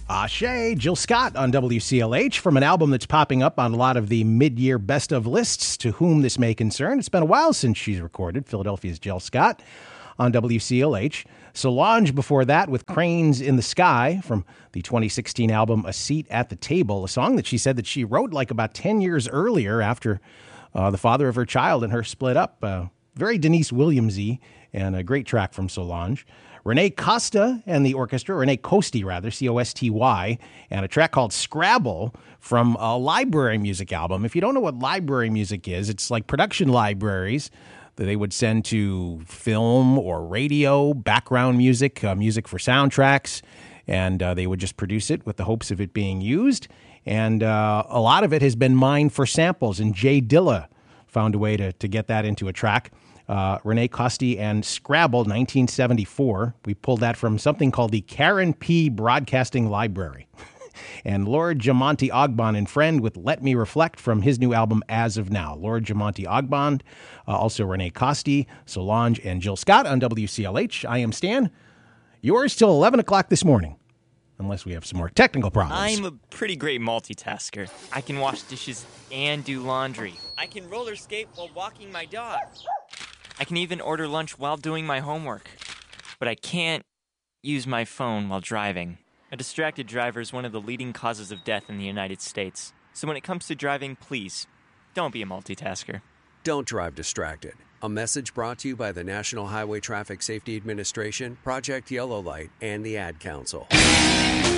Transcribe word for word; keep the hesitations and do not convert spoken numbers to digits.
Ashe, Jill Scott on W C L H from an album that's popping up on a lot of the mid-year best of lists, To Whom This May Concern. It's been a while since she's recorded. Philadelphia's Jill Scott on W C L H. Solange before that with Cranes in the Sky from the twenty sixteen album A Seat at the Table, a song that she said that she wrote like about ten years earlier after uh, the father of her child and her split up. Uh, very Denise Williams-y, and a great track from Solange. Renee Costa and the orchestra, Renee Costy rather, C O S T Y, and a track called Scrabble from a library music album. If you don't know what library music is, it's like production libraries that they would send to film or radio, background music, uh, music for soundtracks, and uh, they would just produce it with the hopes of it being used. And uh, a lot of it has been mined for samples, and Jay Dilla found a way to, to get that into a track. Uh, Renee Costy and Scrabble, nineteen seventy-four. We pulled that from something called the Karen P. Broadcasting Library. And Lord Jamonte Ogbon and Friend with Let Me Reflect from his new album As of Now. Lord Jamonte Ogbon, uh, also Renee Costy, Solange, and Jill Scott on W C L H. I am Stan. Yours till eleven o'clock this morning, unless we have some more technical problems. I'm a pretty great multitasker. I can wash dishes and do laundry. I can roller skate while walking my dog. I can even order lunch while doing my homework. But I can't use my phone while driving. A distracted driver is one of the leading causes of death in the United States. So when it comes to driving, please, don't be a multitasker. Don't drive distracted. A message brought to you by the National Highway Traffic Safety Administration, Project Yellow Light, and the Ad Council.